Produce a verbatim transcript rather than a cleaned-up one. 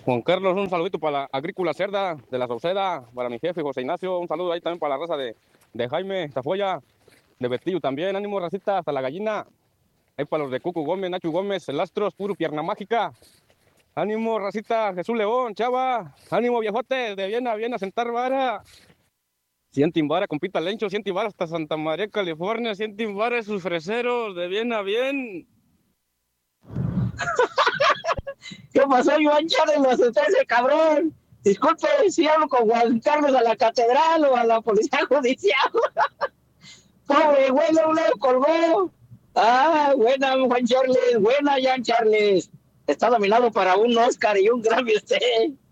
Juan Carlos, un saludito para la Agrícola Cerda de la Sauceda, para mi jefe José Ignacio, un saludo ahí también para la raza de, de Jaime Tafoya, de Betillo también, ánimo racita, hasta la gallina, ahí para los de Cucu Gómez, Nacho Gómez, el Astros, puro pierna mágica, ánimo racita, Jesús León, Chava, ánimo viejote, de bien a bien a sentar vara, cien vara, compita Lencho, cien vara hasta Santa María, California, cien vara sus freseros, de bien a bien. ¿Qué pasó, Iván Chávez? Lo asusté ese cabrón. Disculpe si hablo con Juan Carlos a la catedral o a la policía judicial. Pobre güey, no le colgó. Ah, buena, Juan Charles. Buena, Jan Charles. Está nominado para un Oscar y un Grammy usted.